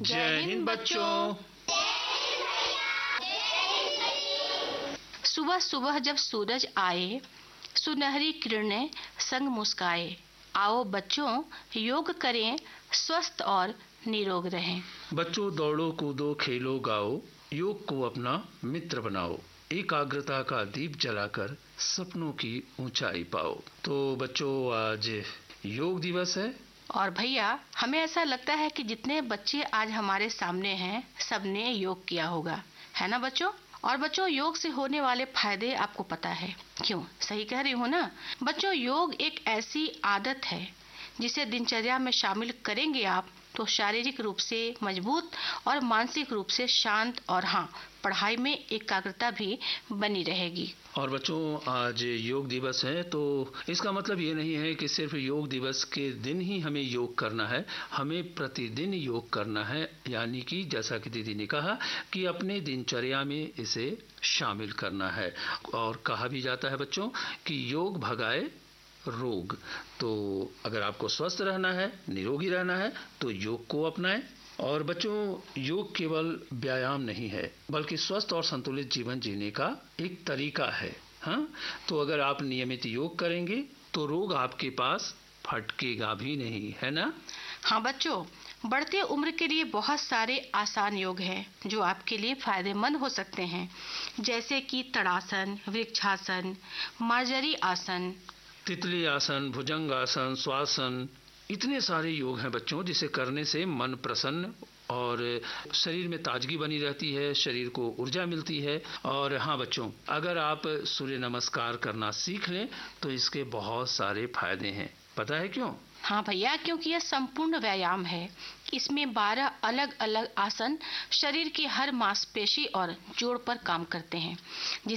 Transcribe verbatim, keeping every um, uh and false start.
जय हिंद बच्चों। सुबह सुबह जब सूरज आए, सुनहरी किरणें संग मुस्काए। आओ बच्चों, योग करें, स्वस्थ और निरोग रहें। बच्चों दौड़ो कूदो खेलो गाओ, योग को अपना मित्र बनाओ। एकाग्रता का दीप जलाकर सपनों की ऊंचाई पाओ। तो बच्चों आज योग दिवस है। और भैया हमें ऐसा लगता है कि जितने बच्चे आज हमारे सामने हैं सबने योग किया होगा, है ना बच्चों? और बच्चों योग से होने वाले फायदे आपको पता है, क्यों? सही कह रही हूँ ना? बच्चों योग एक ऐसी आदत है जिसे दिनचर्या में शामिल करेंगे आप तो शारीरिक रूप से मजबूत और मानसिक रूप से शांत और हाँ पढ़ाई में एकाग्रता भी बनी रहेगी। और बच्चों आज योग दिवस है तो इसका मतलब ये नहीं है कि सिर्फ योग दिवस के दिन ही हमें योग करना है, हमें प्रतिदिन योग करना है। यानी कि जैसा कि दीदी ने कहा कि अपने दिनचर्या में इसे शामिल करना है। और कहा भी जाता है बच्चों कि योग भगाए रोग। तो अगर आपको स्वस्थ रहना है, निरोगी रहना है तो योग को अपनाएं। और बच्चों योग केवल व्यायाम नहीं है बल्कि स्वस्थ और संतुलित जीवन जीने का एक तरीका है। हाँ, तो अगर आप नियमित योग करेंगे तो रोग आपके पास फटकेगा भी नहीं, है ना? हाँ बच्चों, बढ़ते उम्र के लिए बहुत सारे आसान योग हैं जो आपके लिए फायदेमंद हो सकते हैं, जैसे कि तड़ासन, वृक्षासन, मार्जरी आसन, तितली आसन, भुजंग आसन, श्वासन, इतने सारे योग हैं बच्चों जिसे करने से मन प्रसन्न और शरीर में ताजगी बनी रहती है, शरीर को ऊर्जा मिलती है। और हाँ बच्चों, अगर आप सूर्य नमस्कार करना सीख लें तो इसके बहुत सारे फायदे हैं। पता है क्यों? हाँ भैया, क्योंकि यह संपूर्ण व्यायाम है। इसमें बारह अलग अलग आसन शरीर की हर मांसपेशी और जोड़ पर काम करते हैं,